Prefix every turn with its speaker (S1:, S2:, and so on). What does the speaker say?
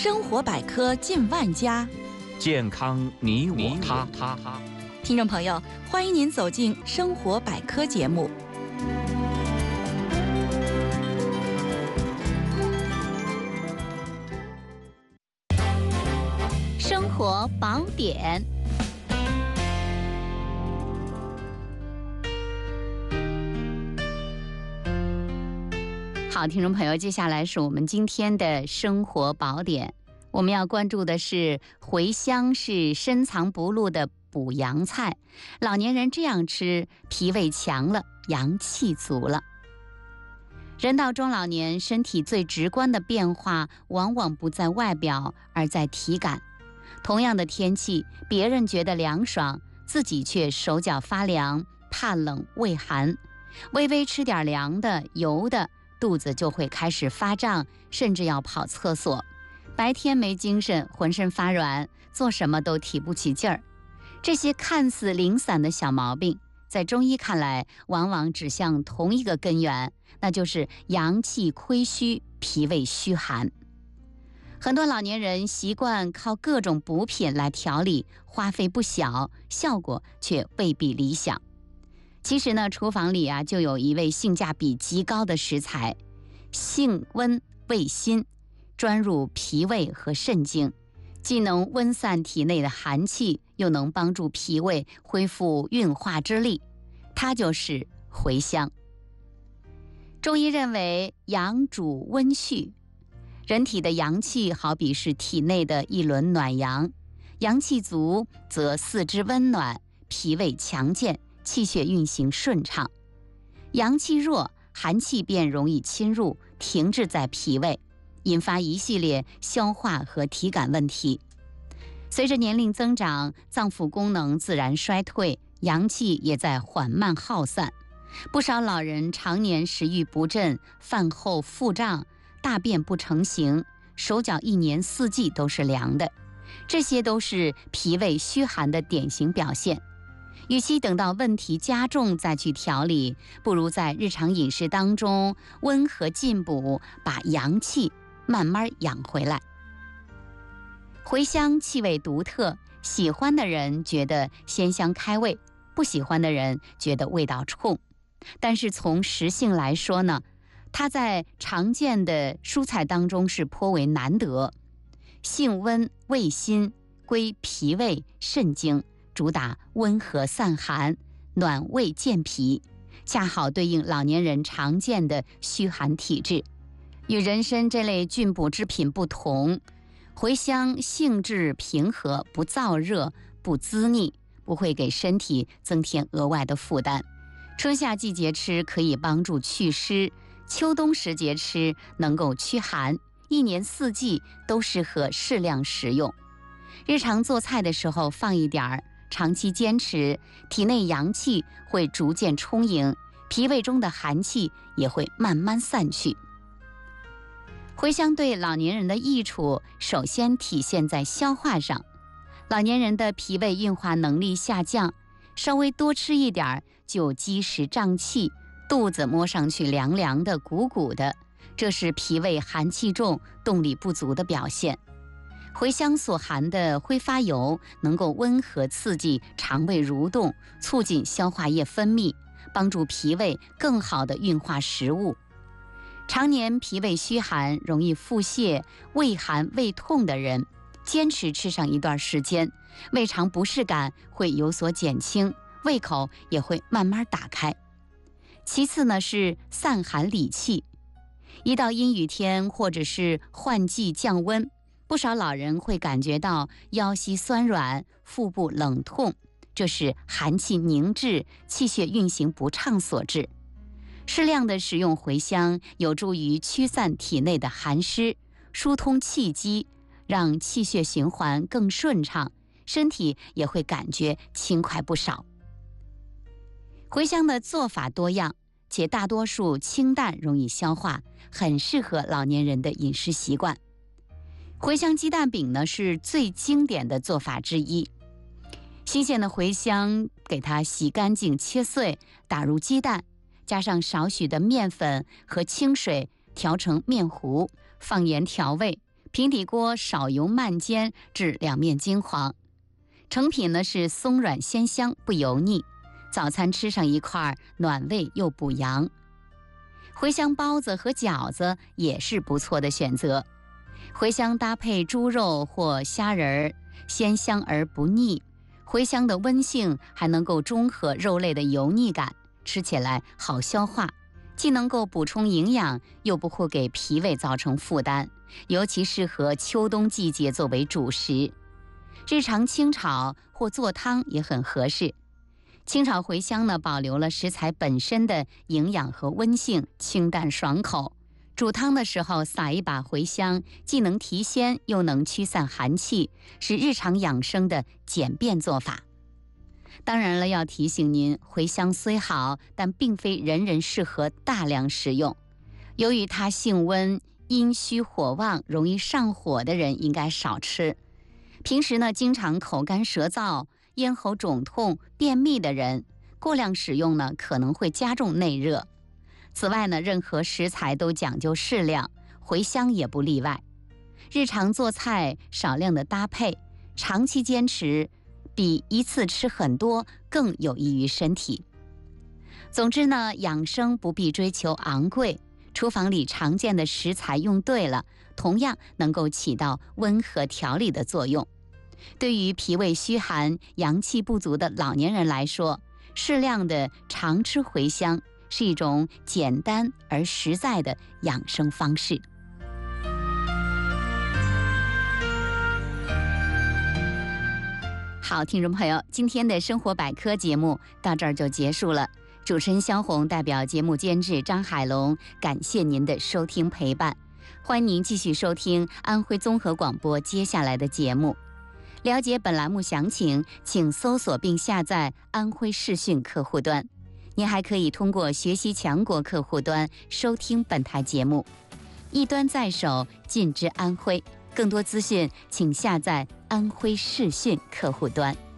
S1: 生活百科近万家，
S2: 健康你我他。
S1: 听众朋友，欢迎您走进生活百科节目。
S3: 生活宝典。好，听众朋友，接下来是我们今天的生活宝典。我们要关注的是茴香，是深藏不露的补阳菜。老年人这样吃，脾胃强了，阳气足了。人到中老年，身体最直观的变化往往不在外表，而在体感。同样的天气，别人觉得凉爽，自己却手脚发凉，怕冷畏寒。微微吃点凉的、油的，肚子就会开始发胀，甚至要跑厕所。白天没精神，浑身发软，做什么都提不起劲儿。这些看似零散的小毛病，在中医看来，往往指向同一个根源，那就是阳气亏虚，脾胃虚寒。很多老年人习惯靠各种补品来调理，花费不小，效果却未必理想。其实呢，厨房里就有一味性价比极高的食材，性温味辛，专入脾胃和肾经，既能温散体内的寒气，又能帮助脾胃恢复运化之力，它就是茴香。中医认为，阳主温煦，人体的阳气好比是体内的一轮暖阳，阳气足则四肢温暖，脾胃强健，气血运行顺畅。阳气弱，寒气便容易侵入，停滞在脾胃，引发一系列消化和体感问题。随着年龄增长，脏腑功能自然衰退，阳气也在缓慢耗散。不少老人常年食欲不振，饭后腹胀，大便不成形，手脚一年四季都是凉的，这些都是脾胃虚寒的典型表现。与其等到问题加重再去调理，不如在日常饮食当中温和进补，把阳气慢慢养回来。茴香气味独特，喜欢的人觉得鲜香开胃，不喜欢的人觉得味道冲。但是从食性来说呢，它在常见的蔬菜当中是颇为难得。性温味辛，归脾胃肾经，主打温和散寒，暖胃健脾，恰好对应老年人常见的虚寒体质。与人参这类峻补之品不同，茴香性质平和，不燥热，不滋腻，不会给身体增添额外的负担。春夏季节吃可以帮助祛湿，秋冬时节吃能够驱寒，一年四季都适合适量食用。日常做菜的时候放一点儿，长期坚持，体内阳气会逐渐充盈，脾胃中的寒气也会慢慢散去。茴香对老年人的益处，首先体现在消化上。老年人的脾胃运化能力下降，稍微多吃一点就积食胀气，肚子摸上去凉凉的、鼓鼓的，这是脾胃寒气重、动力不足的表现。茴香所含的挥发油能够温和刺激肠胃蠕动，促进消化液分泌，帮助脾胃更好地运化食物。常年脾胃虚寒、容易腹泻、胃寒胃痛的人，坚持吃上一段时间，胃肠不适感会有所减轻，胃口也会慢慢打开。其次呢，是散寒理气。一到阴雨天或者是换季降温，不少老人会感觉到腰膝酸软、腹部冷痛，这是寒气凝滞、气血运行不畅所致。适量的食用茴香，有助于驱散体内的寒湿，疏通气机，让气血循环更顺畅，身体也会感觉轻快不少。茴香的做法多样，且大多数清淡，容易消化，很适合老年人的饮食习惯。茴香鸡蛋饼呢，是最经典的做法之一。新鲜的茴香给它洗干净切碎，打入鸡蛋，加上少许的面粉和清水调成面糊，放盐调味， 平底锅少油慢煎至两面金黄。成品呢是松软鲜香，不油腻。早餐吃上一块，暖胃又补阳。茴香包子和饺子也是不错的选择。茴香搭配猪肉或虾仁儿，鲜香而不腻。茴香的温性还能够中和肉类的油腻感，吃起来好消化，既能够补充营养，又不会给脾胃造成负担，尤其适合秋冬季节作为主食。日常清炒或做汤也很合适。清炒茴香呢，保留了食材本身的营养和温性，清淡爽口。煮汤的时候撒一把茴香，既能提鲜又能驱散寒气，是日常养生的简便做法。当然了，要提醒您，茴香虽好，但并非人人适合大量食用。由于它性温，阴虚火旺，容易上火的人应该少吃。平时呢，经常口干舌燥、咽喉肿痛、便秘的人，过量使用呢，可能会加重内热。此外呢，任何食材都讲究适量，茴香也不例外。日常做菜少量的搭配，长期坚持比一次吃很多更有益于身体。总之呢，养生不必追求昂贵，厨房里常见的食材用对了，同样能够起到温和调理的作用。对于脾胃虚寒、阳气不足的老年人来说，适量的常吃茴香是一种简单而实在的养生方式。好，听众朋友，今天的生活百科节目到这儿就结束了。主持人肖红代表节目监制张海龙，感谢您的收听陪伴。欢迎您继续收听安徽综合广播接下来的节目。了解本栏目详情，请搜索并下载安徽视讯客户端。您还可以通过学习强国客户端收听本台节目。一端在手，尽知安徽。更多资讯，请下载安徽视讯客户端。